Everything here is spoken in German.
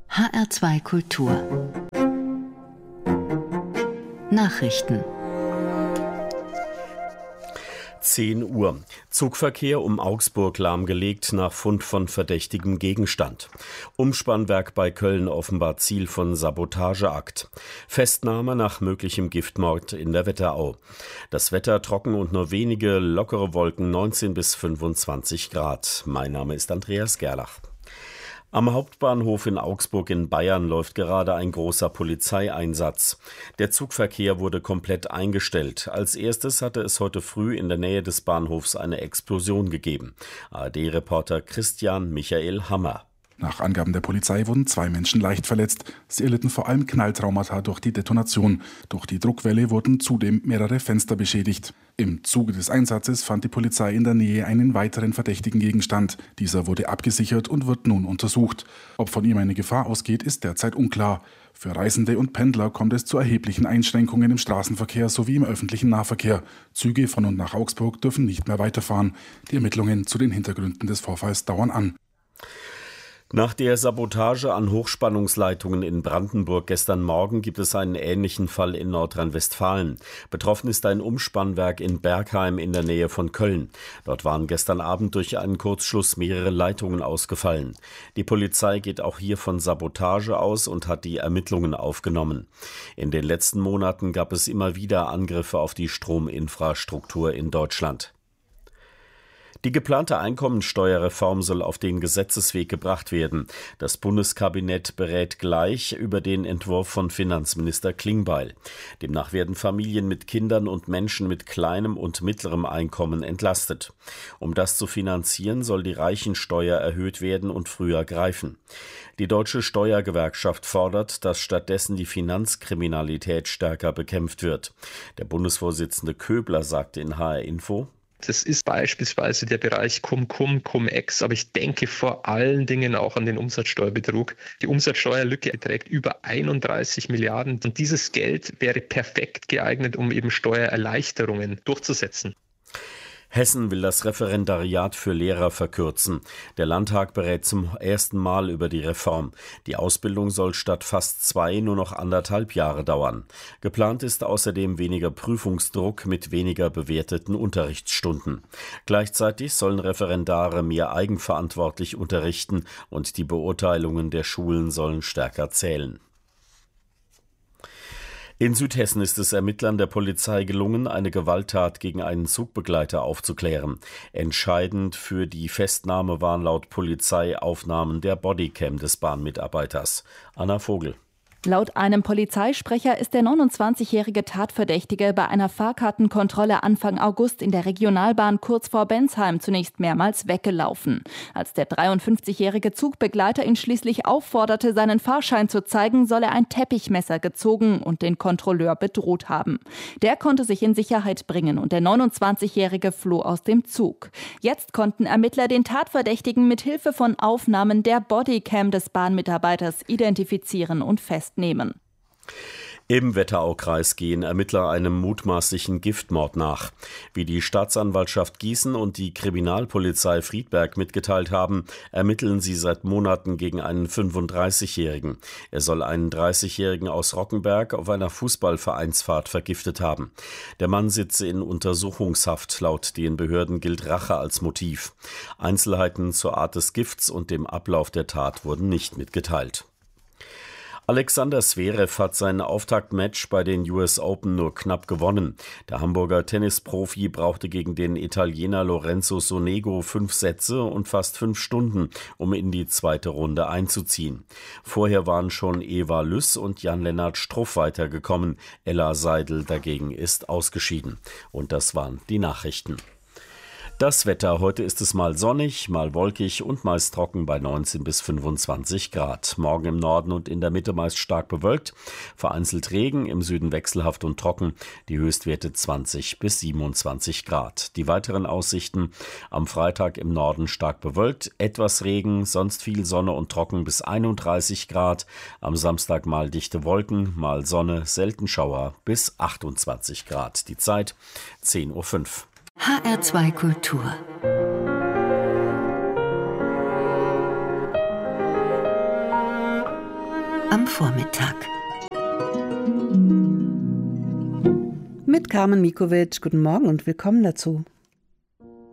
HR2 Kultur Nachrichten 10 Uhr. Zugverkehr um Augsburg lahmgelegt nach Fund von verdächtigem Gegenstand. Umspannwerk bei Köln offenbar Ziel von Sabotageakt. Festnahme nach möglichem Giftmord in der Wetterau. Das Wetter trocken und nur wenige lockere Wolken, 19 bis 25 Grad. Mein Name ist Andreas Gerlach. Am Hauptbahnhof in Augsburg in Bayern läuft gerade ein großer Polizeieinsatz. Der Zugverkehr wurde komplett eingestellt. Als erstes hatte es heute früh in der Nähe des Bahnhofs eine Explosion gegeben. ARD-Reporter Christian Michael Hammer. Nach Angaben der Polizei wurden 2 Menschen leicht verletzt. Sie erlitten vor allem Knalltraumata durch die Detonation. Durch die Druckwelle wurden zudem mehrere Fenster beschädigt. Im Zuge des Einsatzes fand die Polizei in der Nähe einen weiteren verdächtigen Gegenstand. Dieser wurde abgesichert und wird nun untersucht. Ob von ihm eine Gefahr ausgeht, ist derzeit unklar. Für Reisende und Pendler kommt es zu erheblichen Einschränkungen im Straßenverkehr sowie im öffentlichen Nahverkehr. Züge von und nach Augsburg dürfen nicht mehr weiterfahren. Die Ermittlungen zu den Hintergründen des Vorfalls dauern an. Nach der Sabotage an Hochspannungsleitungen in Brandenburg gestern Morgen gibt es einen ähnlichen Fall in Nordrhein-Westfalen. Betroffen ist ein Umspannwerk in Bergheim in der Nähe von Köln. Dort waren gestern Abend durch einen Kurzschluss mehrere Leitungen ausgefallen. Die Polizei geht auch hier von Sabotage aus und hat die Ermittlungen aufgenommen. In den letzten Monaten gab es immer wieder Angriffe auf die Strominfrastruktur in Deutschland. Die geplante Einkommensteuerreform soll auf den Gesetzesweg gebracht werden. Das Bundeskabinett berät gleich über den Entwurf von Finanzminister Klingbeil. Demnach werden Familien mit Kindern und Menschen mit kleinem und mittlerem Einkommen entlastet. Um das zu finanzieren, soll die Reichensteuer erhöht werden und früher greifen. Die Deutsche Steuergewerkschaft fordert, dass stattdessen die Finanzkriminalität stärker bekämpft wird. Der Bundesvorsitzende Köbler sagte in HR Info: Das ist beispielsweise der Bereich Cum-Cum, Cum-Ex, aber ich denke vor allen Dingen auch an den Umsatzsteuerbetrug. Die Umsatzsteuerlücke beträgt über 31 Milliarden und dieses Geld wäre perfekt geeignet, um eben Steuererleichterungen durchzusetzen. Hessen will das Referendariat für Lehrer verkürzen. Der Landtag berät zum ersten Mal über die Reform. Die Ausbildung soll statt fast 2 nur noch 1,5 Jahre dauern. Geplant ist außerdem weniger Prüfungsdruck mit weniger bewerteten Unterrichtsstunden. Gleichzeitig sollen Referendare mehr eigenverantwortlich unterrichten und die Beurteilungen der Schulen sollen stärker zählen. In Südhessen ist es Ermittlern der Polizei gelungen, eine Gewalttat gegen einen Zugbegleiter aufzuklären. Entscheidend für die Festnahme waren laut Polizei Aufnahmen der Bodycam des Bahnmitarbeiters. Anna Vogel. Laut einem Polizeisprecher ist der 29-jährige Tatverdächtige bei einer Fahrkartenkontrolle Anfang August in der Regionalbahn kurz vor Bensheim zunächst mehrmals weggelaufen. Als der 53-jährige Zugbegleiter ihn schließlich aufforderte, seinen Fahrschein zu zeigen, soll er ein Teppichmesser gezogen und den Kontrolleur bedroht haben. Der konnte sich in Sicherheit bringen und der 29-jährige floh aus dem Zug. Jetzt konnten Ermittler den Tatverdächtigen mit Hilfe von Aufnahmen der Bodycam des Bahnmitarbeiters identifizieren und festnehmen. Im Wetteraukreis gehen Ermittler einem mutmaßlichen Giftmord nach. Wie die Staatsanwaltschaft Gießen und die Kriminalpolizei Friedberg mitgeteilt haben, ermitteln sie seit Monaten gegen einen 35-Jährigen. Er soll einen 30-Jährigen aus Rockenberg auf einer Fußballvereinsfahrt vergiftet haben. Der Mann sitze in Untersuchungshaft. Laut den Behörden gilt Rache als Motiv. Einzelheiten zur Art des Gifts und dem Ablauf der Tat wurden nicht mitgeteilt. Alexander Zverev hat sein Auftaktmatch bei den US Open nur knapp gewonnen. Der Hamburger Tennisprofi brauchte gegen den Italiener Lorenzo Sonego 5 Sätze und fast 5 Stunden, um in die zweite Runde einzuziehen. Vorher waren schon Eva Lüss und Jan-Lennart Struff weitergekommen. Ella Seidel dagegen ist ausgeschieden. Und das waren die Nachrichten. Das Wetter, heute ist es mal sonnig, mal wolkig und meist trocken bei 19 bis 25 Grad. Morgen im Norden und in der Mitte meist stark bewölkt, vereinzelt Regen, im Süden wechselhaft und trocken, die Höchstwerte 20 bis 27 Grad. Die weiteren Aussichten: am Freitag im Norden stark bewölkt, etwas Regen, sonst viel Sonne und trocken bis 31 Grad. Am Samstag mal dichte Wolken, mal Sonne, selten Schauer bis 28 Grad. Die Zeit 10:05 Uhr. HR2 Kultur am Vormittag. Mit Carmen Mikovic, guten Morgen und willkommen dazu.